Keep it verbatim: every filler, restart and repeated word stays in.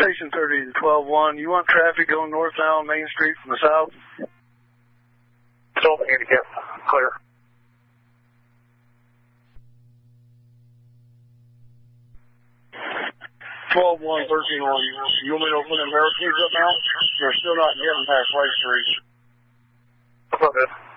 Station thirty to twelve one. You want traffic going northbound Main Street from the south? twelve handicap. Clear. twelve one, thirteen one. You want me to open the barricades up now? They're still not getting past Lake Street. That's not good.